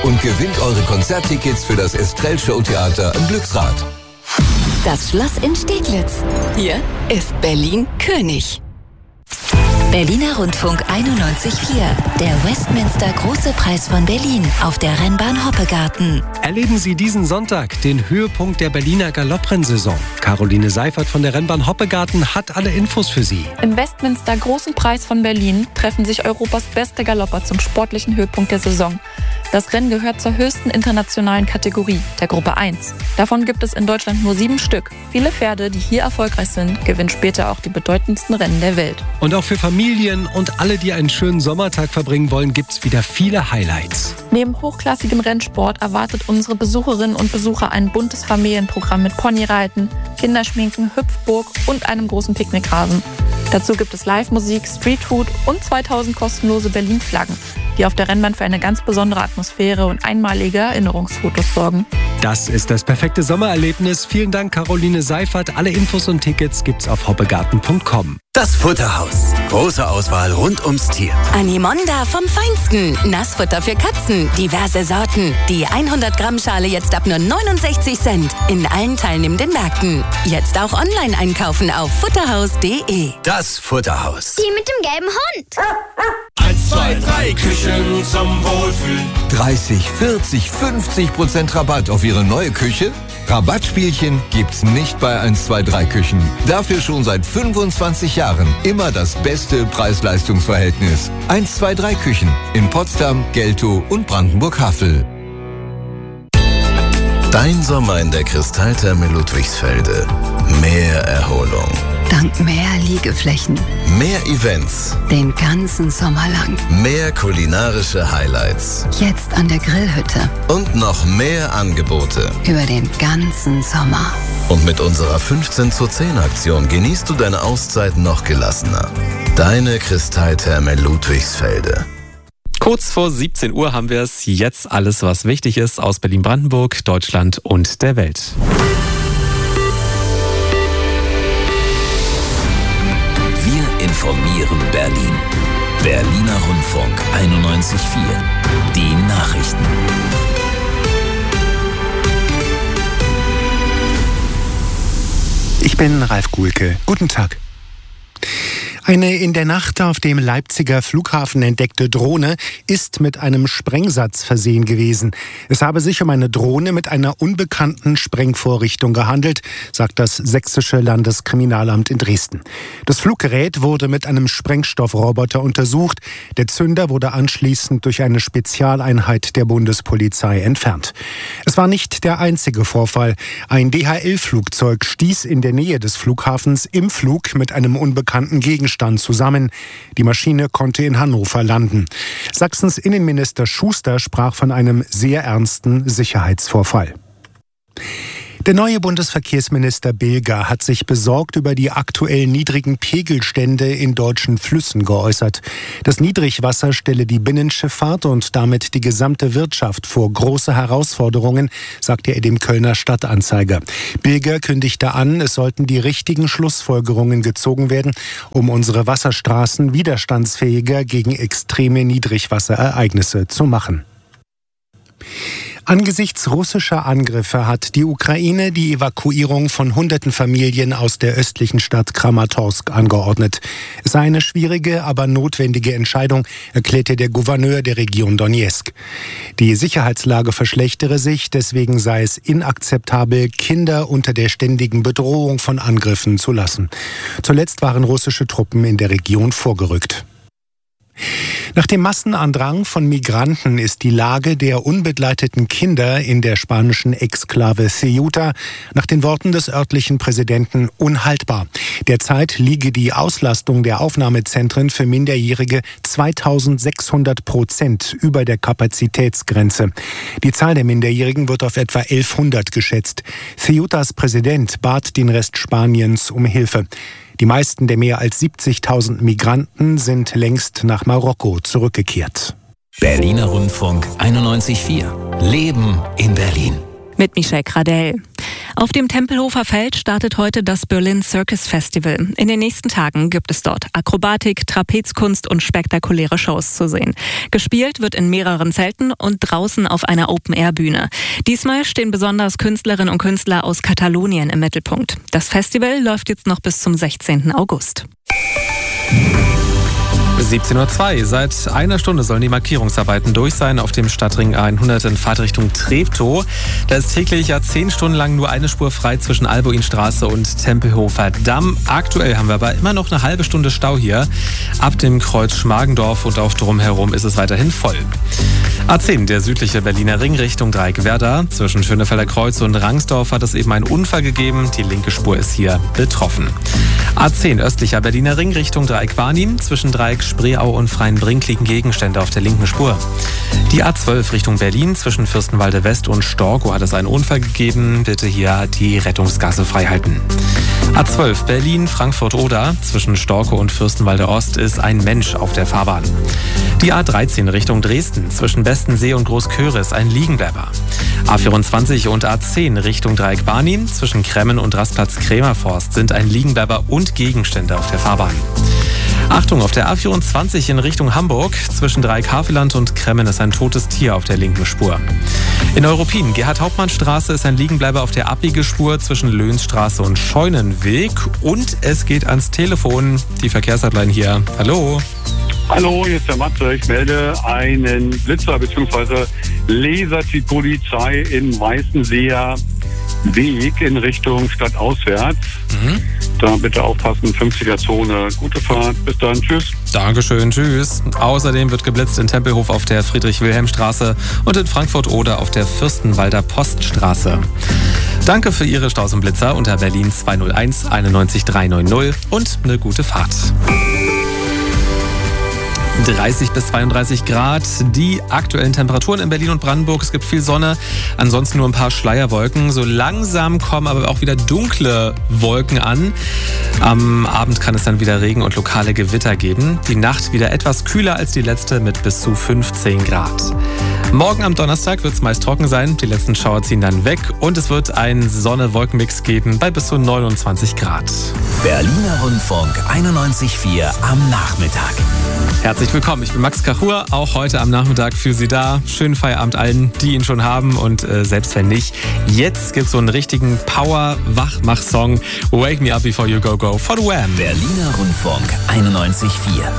und gewinnt eure Konzerttickets für das Estrell Showtheater am Glücksrad. Das Schloss in Steglitz. Hier ist Berlin König. Berliner Rundfunk 91.4. Der Westminster Große Preis von Berlin auf der Rennbahn Hoppegarten. Erleben Sie diesen Sonntag den Höhepunkt der Berliner Galopprennsaison. Caroline Seifert von der Rennbahn Hoppegarten hat alle Infos für Sie. Im Westminster Großen Preis von Berlin treffen sich Europas beste Galopper zum sportlichen Höhepunkt der Saison. Das Rennen gehört zur höchsten internationalen Kategorie, der Gruppe 1. Davon gibt es in Deutschland nur 7 Stück. Viele Pferde, die hier erfolgreich sind, gewinnen später auch die bedeutendsten Rennen der Welt. Und auch für Familien und alle, die einen schönen Sommertag verbringen wollen, gibt es wieder viele Highlights. Neben hochklassigem Rennsport erwartet unsere Besucherinnen und Besucher ein buntes Familienprogramm mit Ponyreiten, Kinderschminken, Hüpfburg und einem großen Picknickrasen. Dazu gibt es Live-Musik, Streetfood und 2000 kostenlose Berlin-Flaggen, die auf der Rennbahn für eine ganz besondere Atmosphäre und einmalige Erinnerungsfotos sorgen. Das ist das perfekte Sommererlebnis. Vielen Dank, Caroline Seifert. Alle Infos und Tickets gibt's auf hoppegarten.com. Das Futterhaus. Große Auswahl rund ums Tier. Animonda vom Feinsten. Nassfutter für Katzen. Diverse Sorten. Die 100 Gramm Schale jetzt ab nur 69 Cent. In allen teilnehmenden Märkten. Jetzt auch online einkaufen auf futterhaus.de. Das Futterhaus. Die mit dem gelben Hund. 1, 2, 3 Küchen zum Wohlfühlen. 30, 40, 50% Rabatt auf Ihre neue Küche? Rabattspielchen gibt's nicht bei 1, 2, 3 Küchen. Dafür schon seit 25 Jahren immer das beste Preis-Leistungs-Verhältnis. 1, 2, 3 Küchen in Potsdam, Geltow und Brandenburg-Havel. Dein Sommer in der Kristalltherme Ludwigsfelde. Mehr Erholung. Dank mehr Liegeflächen. Mehr Events. Den ganzen Sommer lang. Mehr kulinarische Highlights. Jetzt an der Grillhütte. Und noch mehr Angebote. Über den ganzen Sommer. Und mit unserer 15 zu 10 Aktion genießt du deine Auszeit noch gelassener. Deine Kristalltherme Ludwigsfelde. Kurz vor 17 Uhr haben wir es. Jetzt alles, was wichtig ist aus Berlin-Brandenburg, Deutschland und der Welt. Wir informieren Berlin. Berliner Rundfunk 91.4. Die Nachrichten. Ich bin Ralf Guhlke. Guten Tag. Eine in der Nacht auf dem Leipziger Flughafen entdeckte Drohne ist mit einem Sprengsatz versehen gewesen. Es habe sich um eine Drohne mit einer unbekannten Sprengvorrichtung gehandelt, sagt das Sächsische Landeskriminalamt in Dresden. Das Fluggerät wurde mit einem Sprengstoffroboter untersucht. Der Zünder wurde anschließend durch eine Spezialeinheit der Bundespolizei entfernt. Es war nicht der einzige Vorfall. Ein DHL-Flugzeug stieß in der Nähe des Flughafens im Flug mit einem unbekannten Gegenstand zusammen. Die Maschine konnte in Hannover landen. Sachsens Innenminister Schuster sprach von einem sehr ernsten Sicherheitsvorfall. Der neue Bundesverkehrsminister Bilger hat sich besorgt über die aktuell niedrigen Pegelstände in deutschen Flüssen geäußert. Das Niedrigwasser stelle die Binnenschifffahrt und damit die gesamte Wirtschaft vor große Herausforderungen, sagte er dem Kölner Stadtanzeiger. Bilger kündigte an, es sollten die richtigen Schlussfolgerungen gezogen werden, um unsere Wasserstraßen widerstandsfähiger gegen extreme Niedrigwasserereignisse zu machen. Angesichts russischer Angriffe hat die Ukraine die Evakuierung von hunderten Familien aus der östlichen Stadt Kramatorsk angeordnet. Es sei eine schwierige, aber notwendige Entscheidung, erklärte der Gouverneur der Region Donezk. Die Sicherheitslage verschlechtere sich, deswegen sei es inakzeptabel, Kinder unter der ständigen Bedrohung von Angriffen zu lassen. Zuletzt waren russische Truppen in der Region vorgerückt. Nach dem Massenandrang von Migranten ist die Lage der unbegleiteten Kinder in der spanischen Exklave Ceuta nach den Worten des örtlichen Präsidenten unhaltbar. Derzeit liege die Auslastung der Aufnahmezentren für Minderjährige 2600% über der Kapazitätsgrenze. Die Zahl der Minderjährigen wird auf etwa 1100 geschätzt. Ceutas Präsident bat den Rest Spaniens um Hilfe. Die meisten der mehr als 70.000 Migranten sind längst nach Marokko zurückgekehrt. Berliner Rundfunk 91.4. Leben in Berlin. Mit Michelle Gradell. Auf dem Tempelhofer Feld startet heute das Berlin Circus Festival. In den nächsten Tagen gibt es dort Akrobatik, Trapezkunst und spektakuläre Shows zu sehen. Gespielt wird in mehreren Zelten und draußen auf einer Open-Air-Bühne. Diesmal stehen besonders Künstlerinnen und Künstler aus Katalonien im Mittelpunkt. Das Festival läuft jetzt noch bis zum 16. August. 17:02 Uhr. Seit einer Stunde sollen die Markierungsarbeiten durch sein auf dem Stadtring A100 in Fahrtrichtung Treptow. Da ist täglich 10 Stunden lang nur eine Spur frei zwischen Albuinstraße und Tempelhofer Damm. Aktuell haben wir aber immer noch eine halbe Stunde Stau hier. Ab dem Kreuz Schmargendorf und auch drumherum ist es weiterhin voll. A10, der südliche Berliner Ring Richtung Dreieck-Werder. Zwischen Schönefelder Kreuz und Rangsdorf hat es eben einen Unfall gegeben. Die linke Spur ist hier betroffen. A10, östlicher Berliner Ring Richtung Dreieck-Barnim. Zwischen Dreieck Spreeau und Freienbrink liegen Gegenstände auf der linken Spur. Die A12 Richtung Berlin. Zwischen Fürstenwalde West und Storkow hat es einen Unfall gegeben. Bitte hier die Rettungsgasse freihalten. A12 Berlin, Frankfurt-Oder. Zwischen Storkow und Fürstenwalde Ost ist ein Mensch auf der Fahrbahn. Die A13 Richtung Dresden. Zwischen Bestensee und Großköris ein Liegenbleiber. A24 und A10 Richtung Dreieck-Barnim. Zwischen Kremmen und Rastplatz Krämerforst sind ein Liegenbleiber und Gegenstände auf der Fahrbahn. Achtung, auf der A24 in Richtung Hamburg. Zwischen Dreieck-Havelland und Kremmen ist ein totes Tier auf der linken Spur. In Neuruppin, Gerhard-Hauptmann-Straße, ist ein Liegenbleiber auf der Abbiegespur zwischen Löhnsstraße und Scheunenweg. Und es geht ans Telefon. Die Verkehrshotline hier. Hallo. Hallo, hier ist der Matze. Ich melde einen Blitzer bzw. lasert die Polizei im Weißenseer Weg in Richtung stadtauswärts. Da bitte aufpassen, 50er-Zone. Gute Fahrt. Bis dann. Tschüss. Dankeschön. Tschüss. Außerdem wird geblitzt in Tempelhof auf der Friedrich-Wilhelm-Straße und in Frankfurt-Oder auf der Fürstenwalder Poststraße. Danke für Ihre Staus und Blitzer unter Berlin 201 91 390 und eine gute Fahrt. 30 bis 32 Grad, die aktuellen Temperaturen in Berlin und Brandenburg. Es gibt viel Sonne, ansonsten nur ein paar Schleierwolken. So langsam kommen aber auch wieder dunkle Wolken an. Am Abend kann es dann wieder Regen und lokale Gewitter geben. Die Nacht wieder etwas kühler als die letzte mit bis zu 15 Grad. Morgen am Donnerstag wird es meist trocken sein. Die letzten Schauer ziehen dann weg und es wird einen Sonne-Wolken-Mix geben bei bis zu 29 Grad. Berliner Rundfunk 91.4 am Nachmittag. Herzlich willkommen, ich bin Max Kachur, auch heute am Nachmittag für Sie da. Schönen Feierabend allen, die ihn schon haben und selbst wenn nicht, jetzt gibt es so einen richtigen Power-Wachmach-Song. Wake Me Up Before You Go Go von Wham! Berliner Rundfunk 91.4.